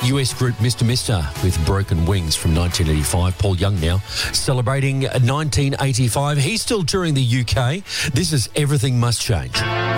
US group Mr. with Broken Wings from 1985. Paul Young now celebrating 1985. He's still touring the UK. This is Everything Must Change.